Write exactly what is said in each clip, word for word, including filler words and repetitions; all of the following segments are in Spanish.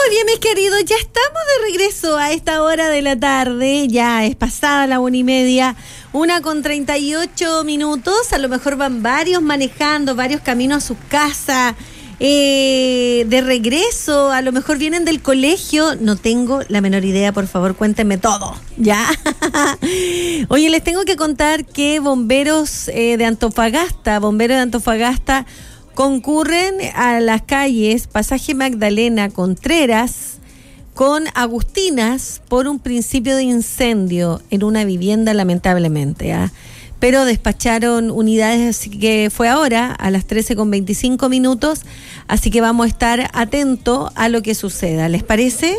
bien, mis queridos, ya estamos de regreso a esta hora de la tarde, ya es pasada la una y media, una con treinta y ocho minutos, a lo mejor van varios manejando, varios caminos a su casa, eh, de regreso, a lo mejor vienen del colegio, no tengo la menor idea, por favor, cuéntenme todo, ¿ya? Oye, les tengo que contar que bomberos eh, de Antofagasta, bomberos de Antofagasta, concurren a las calles Pasaje Magdalena Contreras con Agustinas por un principio de incendio en una vivienda, lamentablemente, ¿eh? Pero despacharon unidades, así que fue ahora a las trece con veinticinco minutos, así que vamos a estar atentos a lo que suceda. ¿Les parece?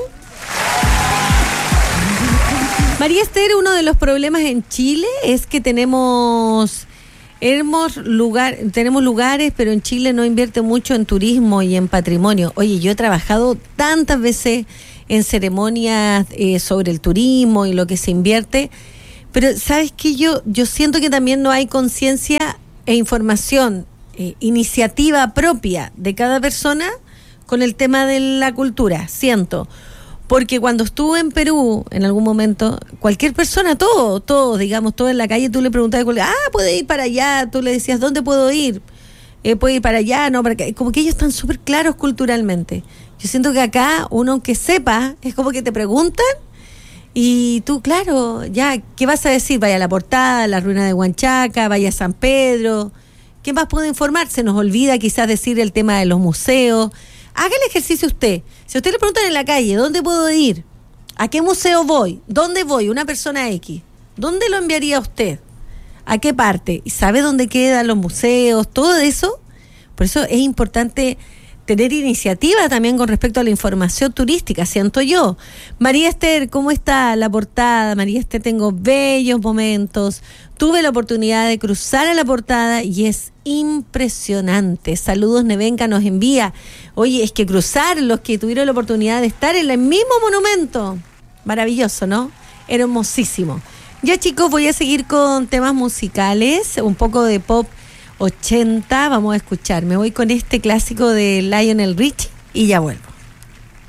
María Esther, uno de los problemas en Chile es que tenemos... Hemos lugar, tenemos lugares, pero en Chile no invierte mucho en turismo y en patrimonio. Oye, yo he trabajado tantas veces en ceremonias eh, sobre el turismo y lo que se invierte, pero ¿sabes qué? Yo, yo siento que también no hay conciencia e información, eh, iniciativa propia de cada persona con el tema de la cultura, siento. Porque cuando estuve en Perú, en algún momento, cualquier persona, todo, todo, digamos, todo en la calle, tú le preguntabas, ah, puede ir para allá, tú le decías, ¿dónde puedo ir? Eh, ¿Puede ir para allá? No, para acá. Como que ellos están súper claros culturalmente. Yo siento que acá, uno aunque sepa, es como que te preguntan, y tú, claro, ya, ¿qué vas a decir? Vaya a la Portada, a la ruina de Huanchaca, vaya a San Pedro. ¿Qué más puede informar? Se nos olvida quizás decir el tema de los museos. Haga el ejercicio usted. Si a usted le preguntan en la calle, ¿dónde puedo ir? ¿A qué museo voy? ¿Dónde voy? Una persona X. ¿Dónde lo enviaría usted? ¿A qué parte? ¿Y sabe dónde quedan los museos? Todo eso. Por eso es importante tener iniciativa también con respecto a la información turística, siento yo. María Esther, ¿cómo está la Portada? María Esther, tengo bellos momentos. Tuve la oportunidad de cruzar a la Portada y es impresionante. Saludos, Nevenka nos envía. Oye, es que cruzar, los que tuvieron la oportunidad de estar en el mismo monumento, maravilloso, ¿no? Hermosísimo. Ya, chicos, voy a seguir con temas musicales, un poco de pop ochenta, vamos a escuchar. Me voy con este clásico de Lionel Richie y ya vuelvo.